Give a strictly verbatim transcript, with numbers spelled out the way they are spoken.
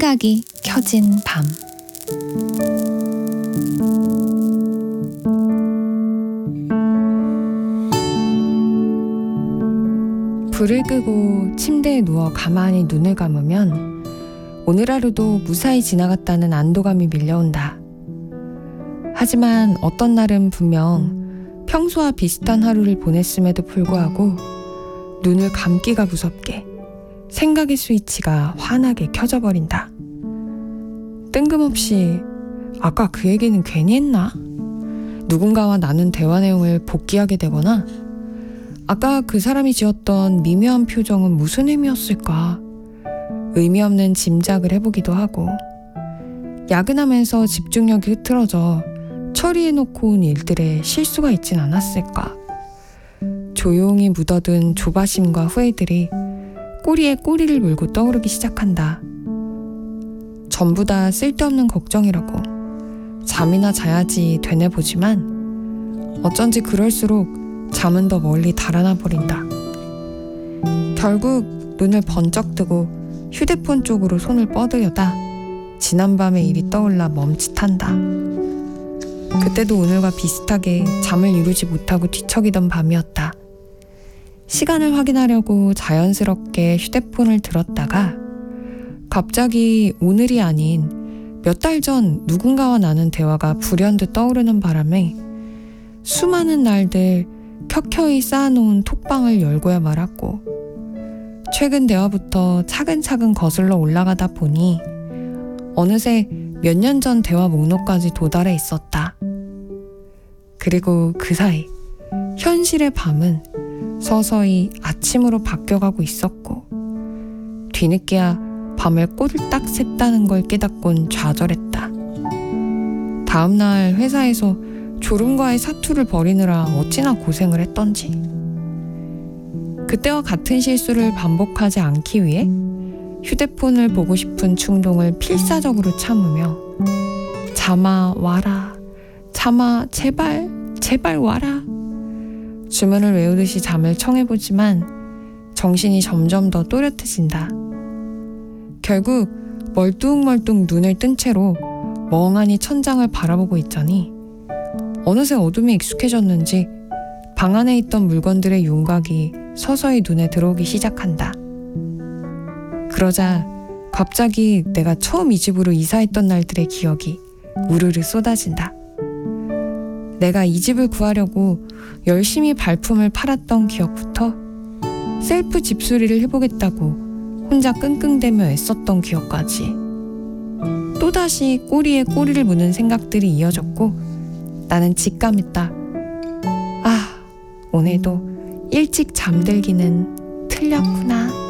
생각이 켜진 밤. 불을 끄고 침대에 누워 가만히 눈을 감으면 오늘 하루도 무사히 지나갔다는 안도감이 밀려온다. 하지만 어떤 날은 분명 평소와 비슷한 하루를 보냈음에도 불구하고 눈을 감기가 무섭게 생각의 스위치가 환하게 켜져버린다. 뜬금없이 아까 그 얘기는 괜히 했나? 누군가와 나눈 대화 내용을 복기하게 되거나 아까 그 사람이 지었던 미묘한 표정은 무슨 의미였을까? 의미 없는 짐작을 해보기도 하고 야근하면서 집중력이 흐트러져 처리해놓고 온 일들에 실수가 있진 않았을까? 조용히 묻어둔 조바심과 후회들이 꼬리에 꼬리를 물고 떠오르기 시작한다. 전부 다 쓸데없는 걱정이라고 잠이나 자야지 되뇌보지만 어쩐지 그럴수록 잠은 더 멀리 달아나 버린다. 결국 눈을 번쩍 뜨고 휴대폰 쪽으로 손을 뻗으려다 지난밤의 일이 떠올라 멈칫한다. 그때도 오늘과 비슷하게 잠을 이루지 못하고 뒤척이던 밤이었다. 시간을 확인하려고 자연스럽게 휴대폰을 들었다가 갑자기 오늘이 아닌 몇 달 전 누군가와 나눈 대화가 불현듯 떠오르는 바람에 수많은 날들 켜켜이 쌓아놓은 톡방을 열고야 말았고 최근 대화부터 차근차근 거슬러 올라가다 보니 어느새 몇 년 전 대화 목록까지 도달해 있었다. 그리고 그 사이 현실의 밤은 서서히 아침으로 바뀌어가고 있었고 뒤늦게야 밤을 꼴딱 샜다는 걸 깨닫곤 좌절했다. 다음날 회사에서 졸음과의 사투를 벌이느라 어찌나 고생을 했던지. 그때와 같은 실수를 반복하지 않기 위해 휴대폰을 보고 싶은 충동을 필사적으로 참으며 잠아 와라, 잠아 제발 제발 와라 주문을 외우듯이 잠을 청해보지만 정신이 점점 더 또렷해진다. 결국 멀뚱멀뚱 눈을 뜬 채로 멍하니 천장을 바라보고 있자니 어느새 어둠이 익숙해졌는지 방 안에 있던 물건들의 윤곽이 서서히 눈에 들어오기 시작한다. 그러자 갑자기 내가 처음 이 집으로 이사했던 날들의 기억이 우르르 쏟아진다. 내가 이 집을 구하려고 열심히 발품을 팔았던 기억부터 셀프 집수리를 해보겠다고 혼자 끙끙대며 애썼던 기억까지 또다시 꼬리에 꼬리를 무는 생각들이 이어졌고 나는 직감했다. 아, 오늘도 일찍 잠들기는 틀렸구나.